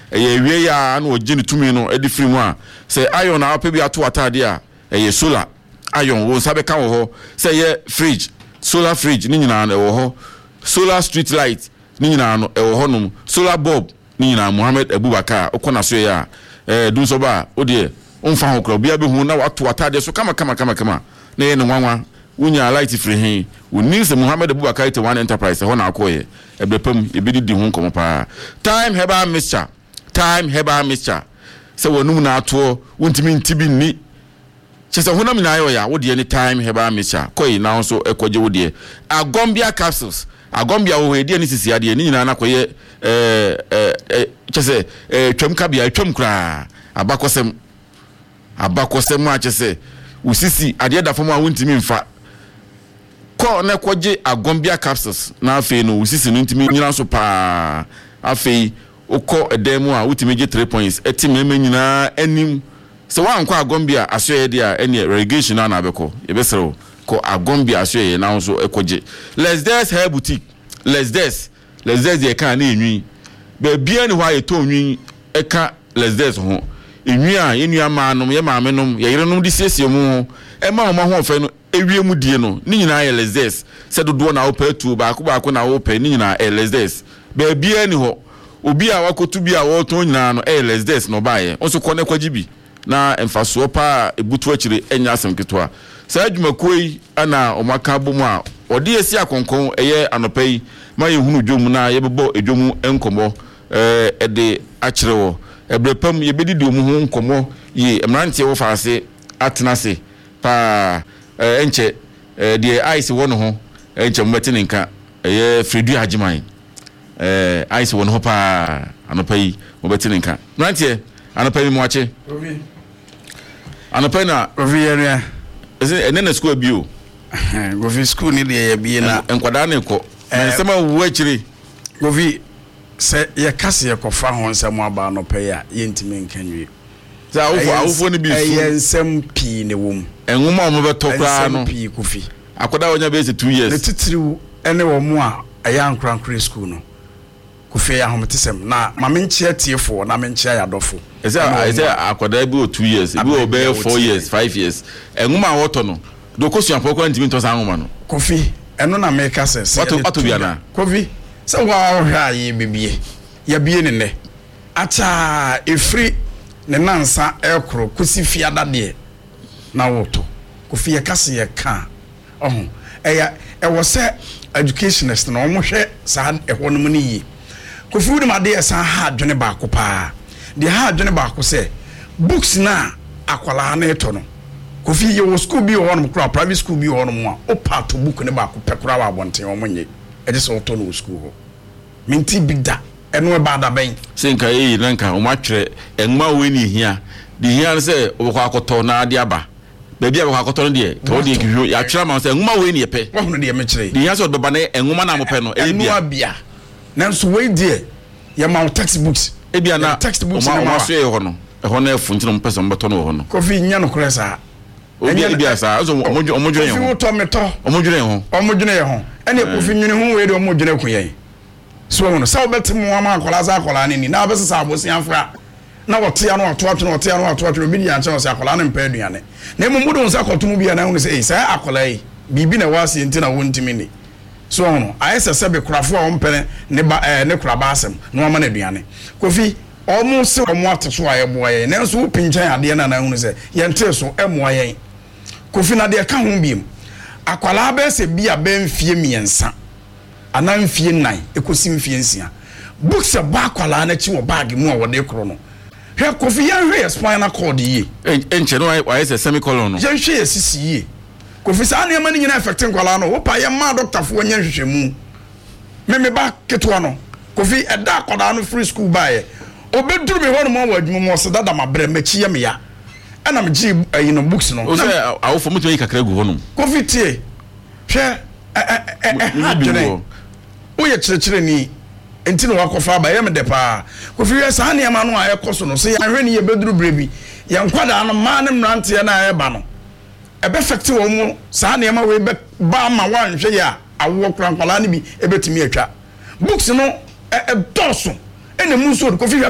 wie ya na ogini tumi no edi free mu a say iron na opa bi ato atade a solar iron wo sabe kan wo ho say ye fridge solar fridge ni nyina na wo ho solar street light ni nyina no wo ho num solar bulb ni nyina Mohammed Abubakar okona so ya dun so ba odi onfa ho kro bia be hu na wato atade so kama na ye ne nwanwa unya light free hin woni se Mohammed Abubakar ite one enterprise ho na akoye ebrepam ebidi di hu komo pa time heba mixture se wonum na ato wontimi ntibi ni chese honam na ayo ya wode any time heba mixture koi na so ekoje wode agombia capsules agombia wo hedi ani sisi ade ni nyina na koye chese twam kabia twam kra abakosem a chese usisi ade da fam a wontimi mfa ko na koje agombia capsules na afei no usisi no ntimi nyina so pa afei ukọ edemu a wutimi ge 3 points etimeme nyina anim se wan kwa agombia asoye dia ene irrigation na abeko ebesero ko agombia asoye na so ekoje let's des hair boutique let's des de kan na enwi be bia ni hwa yeto onwi eka let's des ho enwi a enwi amanom ye maamenom ye yerenom di siesie mu e ma ho ho fe no ewie mu die no ni nyina ye let's des se dodo na opa tu baako na opa ni nyina let's des be bia ni ho obi a wakotu bi a woto nyina no let's des no baaye onso kone kwagibi na emfaso pa ebutu akire enya asem ketwa sa adwumakoi ana omaka bomu a odi esi akonkon eye anopai ma yehunu dwomu na yebebo edwomu enkomo ede akire ebrepam yebedi di omu ho nkomo yi emrante wo faase atenase pa enche de ice wono ho enche mbeti nka eye Fredu Hajiman ice wono ho pa anopai mbeti nka mrante anopai mu ache anopai na rovieria ene school bio govi school ni de bie na enkwada na ekọ nsema wo akire govi se ye kase ye kofa ho nsem aba no pe ya ye ntimi nkanwie za awufo ni bi ye nsem pi ne wom enwuma o mo beto kra no pi kofi akoda wonya be 2 years ne titiriw ene wo mo a aya nkran school no kofi ya hometesem na mamenchia tiefo na menchia ya dofo ese akoda bi o 2 years bi o be 4 years 5 years enwuma woto no do kosuan poko ntimi to sa nwuma no kofi eno na make sense wato bia na kofi se wa hwa ye bibie ya bie ne ne acha efri ne nansa ekro kosi fiada de na woto kofi ye kase ye ka eya ewo se educationist na omo hwe sa eho no mu ni kofi wudi ma de sa ha adwene ba ko pa de ha adwene ba ko se books na akwala na eto no kofi ye wo school bi ho no kra private school bi ho no mo a o part book ne ba ko pekura wa bonten o monye e de so to no school ho minti bigda eno e ba da ben senka yi nanka o matwere enma we ni hia de hia se o ko akoto na ade aba baby aba akoto no de to de hwio ya twera ma se enma we ni epe wo no de me kire de hia se o beba na enwoma na mo pe no e bia nanso we de ya ma textbooks e bia na textbooks o ma so e ho no e ho na efu ntino mo pese mo beto no ho no kofi nya no kure sa obi bia sa so omodwene ho kofi to meto omodwene ho ene kofi nwene ho we de omodwene ku yen so wono sa obetim wa ma akola za akola ni na obese sa abosi afra na wote anu atoato obi ya che so akola ne mpa aduane na emumudu nsa kotomu bia na hu se sa akola yi bibi na wasi nti na wontimi ni so wono ayese sebe kurafo a ompene ne ba ne kuraba asem no ma na aduane kofi omo se omo ateso ayeboa ye nanso wo pinchan ade na hu se yente so emoa ye kofi na de ka ho biem akola ba se bia ba mfie miensa anamfie nan ekosi mfie nsia books ba akola na chi wo bag mu a wo de kro no hwe kofi ya hwe spinal cord yi enche no why is semicolon no ya hwe sisi yi kofi sa na yema ni nyina affect nkola no wo pa ye ma doctor fo nya hwehwemu me ba ketwa no kofi eda akola no free school ba ye obeduru me ho no mo wadwum mo se dada mabre machi ye me ya ana me gi yi no books no o se awofo mutwe kakra gu ho no kofi tie hwe adwene oye chire ni enti no wakofa ba ye me de pa kofi ye sa na yema no a ekoso no se ya hwe ni ye beduru brebi ye nkwada no ma ne mrante ye na ye ba no ebe effect wo mu sa na yema we ba ma wan hwe ya awo krankwala ni bi ebetimi atwa books no doso ene mu so kofi